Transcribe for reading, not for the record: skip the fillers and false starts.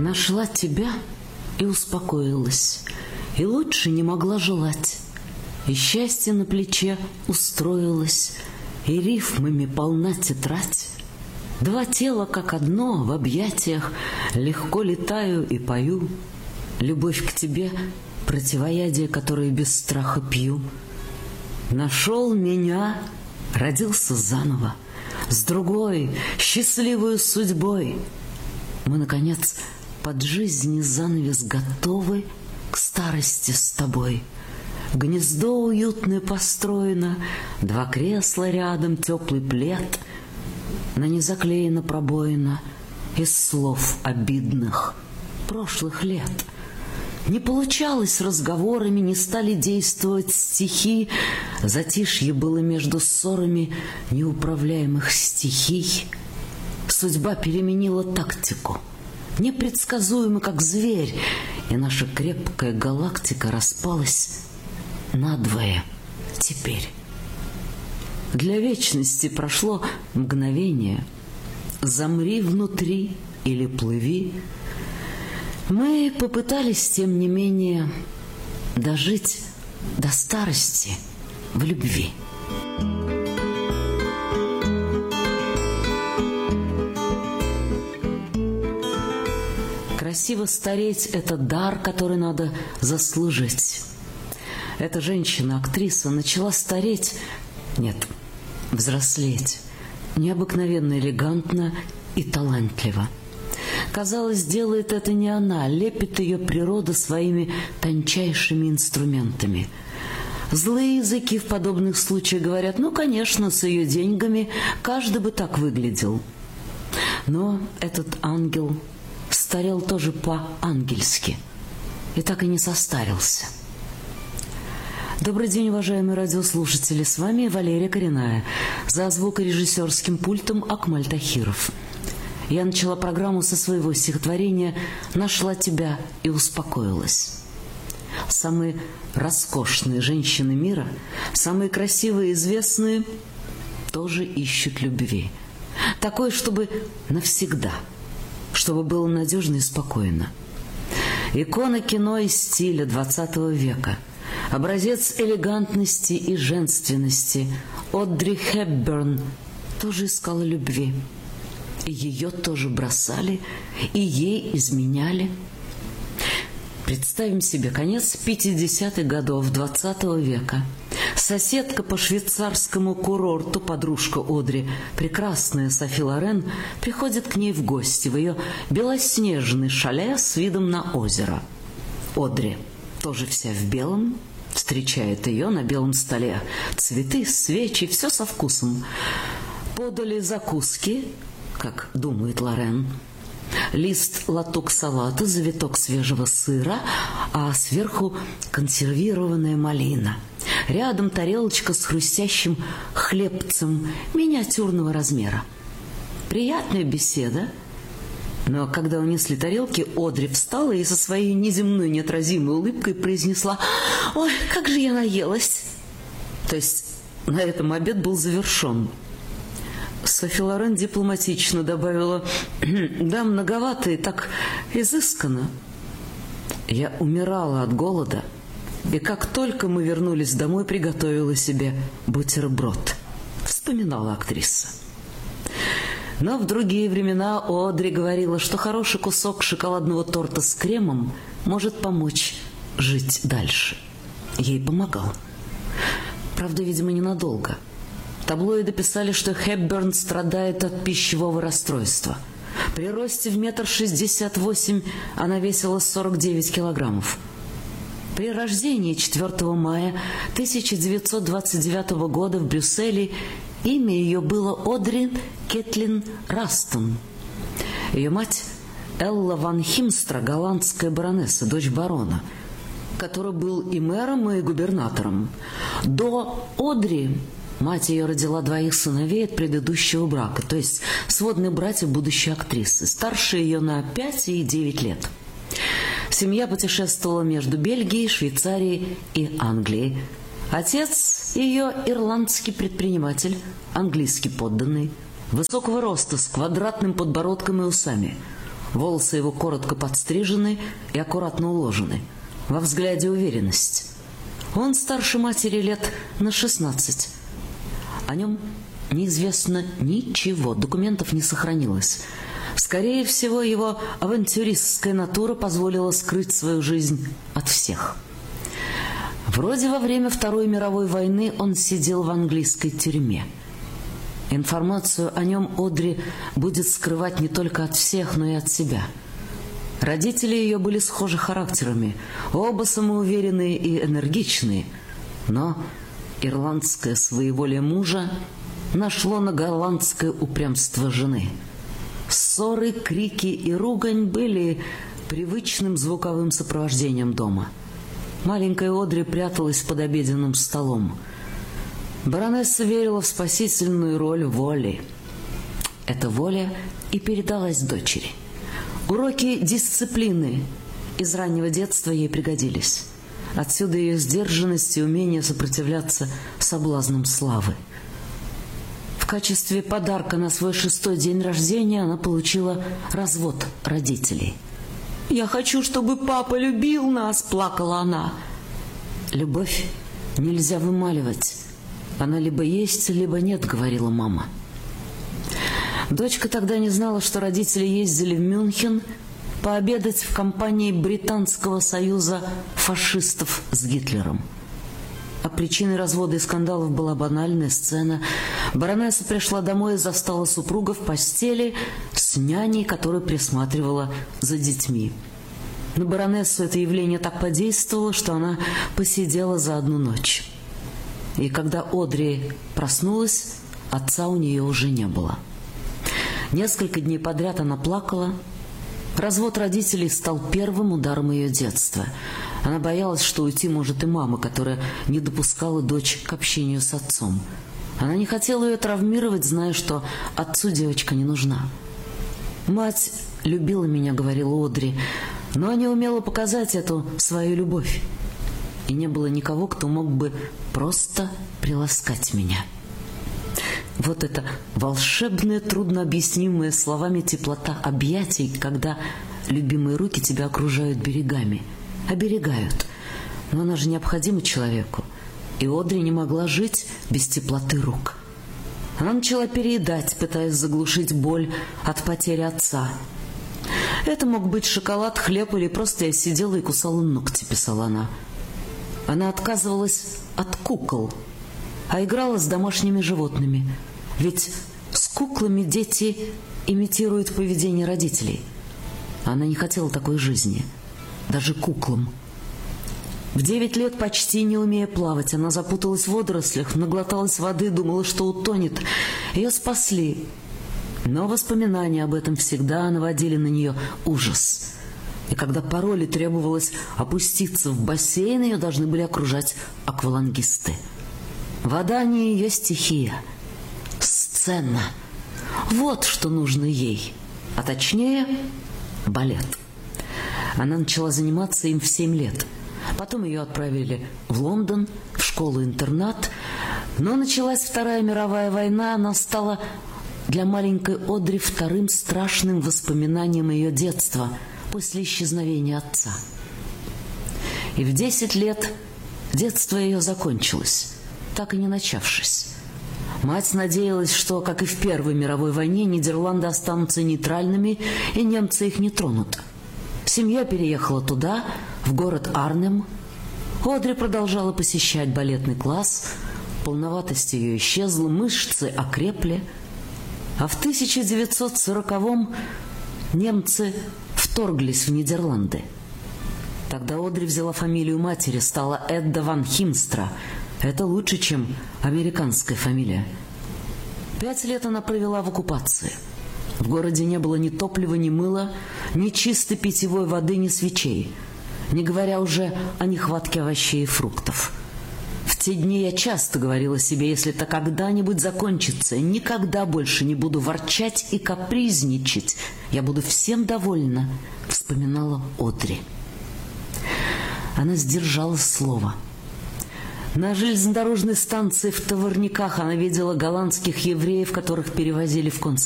Нашла тебя и успокоилась, и лучше не могла желать. И счастье на плече устроилось, и рифмами полна тетрадь. Два тела, как одно, в объятиях, легко летаю и пою. Любовь к тебе — противоядие, которое без страха пью. Нашел меня, родился заново, с другой, счастливой судьбой. Мы, наконец, под жизни занавес готовы к старости с тобой. Гнездо уютное построено, два кресла рядом, теплый плед. На не заклеена пробоина из слов обидных прошлых лет. Не получалось разговорами, не стали действовать стихи. Затишье было между ссорами неуправляемых стихий. Судьба переменила тактику, непредсказуемо, как зверь, и наша крепкая галактика распалась надвое теперь. Для вечности прошло мгновение. Замри внутри или плыви. Мы попытались, тем не менее, дожить до старости в любви. Красиво стареть — это дар, который надо заслужить. Эта женщина, актриса, начала стареть, нет, взрослеть, необыкновенно элегантно и талантливо. Казалось, делает это не она, лепит ее природа своими тончайшими инструментами. Злые языки в подобных случаях говорят: ну, конечно, с ее деньгами каждый бы так выглядел. Но этот ангел старел тоже по-ангельски и так и не состарился. Добрый день, уважаемые радиослушатели, с вами Валерия Коренная, за звукорежиссерским пультом Акмаль Тахиров. Я начала программу со своего стихотворения «Нашла тебя и успокоилась». Самые роскошные женщины мира, самые красивые и известные, тоже ищут любви. Такой, чтобы навсегда, чтобы было надежно и спокойно. Икона кино и стиля XX века, образец элегантности и женственности. Одри Хепберн тоже искала любви. И ее тоже бросали, и ей изменяли. Представим себе конец 50-х годов XX века. Соседка по швейцарскому курорту, подружка Одри, прекрасная Софи Лорен, приходит к ней в гости в ее белоснежный шале с видом на озеро. Одри, тоже вся в белом, встречает ее на белом столе. Цветы, свечи, все со вкусом. Подали закуски, как думает Лорен. Лист латук салата, завиток свежего сыра, а сверху консервированная малина. Рядом тарелочка с хрустящим хлебцем миниатюрного размера. Приятная беседа. Но когда унесли тарелки, Одри встала и со своей неземной неотразимой улыбкой произнесла: «Ой, как же я наелась!» То есть на этом обед был завершен. Софи Лорен дипломатично добавила: «Да, многовато и так изысканно». Я умирала от голода, и как только мы вернулись домой, приготовила себе бутерброд. Вспоминала актриса. Но в другие времена Одри говорила, что хороший кусок шоколадного торта с кремом может помочь жить дальше. Ей помогал. Правда, видимо, ненадолго. Таблоиды писали, что Хепберн страдает от пищевого расстройства. При росте в 1,68 м она весила 49 килограммов. При рождении 4 мая 1929 года в Брюсселе имя ее было Одри Кетлин Растон. Ее мать Элла ван Химстра, голландская баронесса, дочь барона, который был и мэром, и губернатором. До Одри мать ее родила двоих сыновей от предыдущего брака, то есть сводные братья будущей актрисы, старше ее на 5 и 9 лет. Семья путешествовала между Бельгией, Швейцарией и Англией. Отец ее ирландский предприниматель, английский подданный, высокого роста, с квадратным подбородком и усами. Волосы его коротко подстрижены и аккуратно уложены. Во взгляде уверенность. Он старше матери лет на 16. О нем неизвестно ничего, документов не сохранилось. Скорее всего, его авантюристская натура позволила скрыть свою жизнь от всех. Вроде во время Второй мировой войны он сидел в английской тюрьме. Информацию о нем Одри будет скрывать не только от всех, но и от себя. Родители ее были схожи характерами, оба самоуверенные и энергичные, но ирландское своеволие мужа нашло на голландское упрямство жены. Ссоры, крики и ругань были привычным звуковым сопровождением дома. Маленькая Одри пряталась под обеденным столом. Баронесса верила в спасительную роль воли. Эта воля и передалась дочери. Уроки дисциплины из раннего детства ей пригодились. Отсюда ее сдержанность и умение сопротивляться соблазнам славы. В качестве подарка на свой 6-й день рождения она получила развод родителей. «Я хочу, чтобы папа любил нас», — плакала она. «Любовь нельзя вымаливать. Она либо есть, либо нет», — говорила мама. Дочка тогда не знала, что родители ездили в Мюнхен пообедать в компании Британского союза фашистов с Гитлером. А причиной развода и скандалов была банальная сцена. Баронесса пришла домой и застала супруга в постели с няней, которая присматривала за детьми. На баронессу это явление так подействовало, что она посидела за одну ночь. И когда Одри проснулась, отца у нее уже не было. Несколько дней подряд она плакала. Развод родителей стал первым ударом ее детства. Она боялась, что уйти может и мама, которая не допускала дочь к общению с отцом. Она не хотела ее травмировать, зная, что отцу девочка не нужна. «Мать любила меня», — говорила Одри, но не умела показать эту свою любовь. И не было никого, кто мог бы просто приласкать меня. Вот это волшебная, труднообъяснимая словами теплота объятий, когда любимые руки тебя окружают берегами. Оберегают. Но она же необходима человеку. И Одри не могла жить без теплоты рук. Она начала переедать, пытаясь заглушить боль от потери отца. «Это мог быть шоколад, хлеб или просто я сидела и кусала ногти», — писала она. Она отказывалась от кукол, а играла с домашними животными. Ведь с куклами дети имитируют поведение родителей. Она не хотела такой жизни, даже куклам. В 9 лет, почти не умея плавать, она запуталась в водорослях, наглоталась воды, думала, что утонет. Ее спасли. Но воспоминания об этом всегда наводили на нее ужас. И когда по роли требовалось опуститься в бассейн, ее должны были окружать аквалангисты. Вода не ее стихия. Сцена. Вот что нужно ей. А точнее, балет. Она начала заниматься им в 7 лет. Потом ее отправили в Лондон, в школу-интернат. Но началась Вторая мировая война, она стала для маленькой Одри вторым страшным воспоминанием ее детства после исчезновения отца. И в 10 лет детство ее закончилось, так и не начавшись. Мать надеялась, что, как и в Первой мировой войне, Нидерланды останутся нейтральными, и немцы их не тронут. Семья переехала туда, в город Арнем. Одри продолжала посещать балетный класс, полноватость ее исчезла, мышцы окрепли. А в 1940-м немцы вторглись в Нидерланды. Тогда Одри взяла фамилию матери, стала Эдда ван Химстра. Это лучше, чем американская фамилия. 5 лет она провела в оккупации. В городе не было ни топлива, ни мыла, ни чистой питьевой воды, ни свечей, не говоря уже о нехватке овощей и фруктов. В те дни я часто говорила себе, если это когда-нибудь закончится, никогда больше не буду ворчать и капризничать, я буду всем довольна, вспоминала Одри. Она сдержала слово. На железнодорожной станции в Товарниках она видела голландских евреев, которых перевозили в концлагерь.